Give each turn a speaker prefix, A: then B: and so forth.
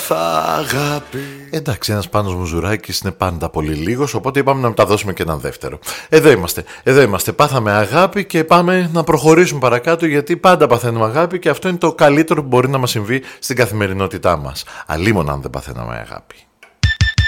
A: έπαθα αγάπη.
B: Εντάξει, ένας Πάνος Μουζουράκης είναι πάντα πολύ λίγος, οπότε είπαμε να τα δώσουμε και έναν δεύτερο. Εδώ είμαστε. Πάθαμε αγάπη και πάμε να προχωρήσουμε παρακάτω, γιατί πάντα παθαίνουμε αγάπη και αυτό είναι το καλύτερο που μπορεί να μας συμβεί στην καθημερινότητά μας. Αλίμονα αν δεν παθαίναμε αγάπη.